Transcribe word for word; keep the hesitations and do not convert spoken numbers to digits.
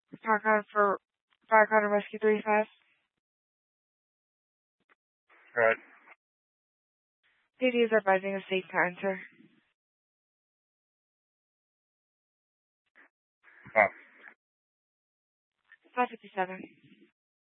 Park for Firefighter Rescue thirty-five. Right. P D is advising a safe time, sir. Oh. five fifty-seven.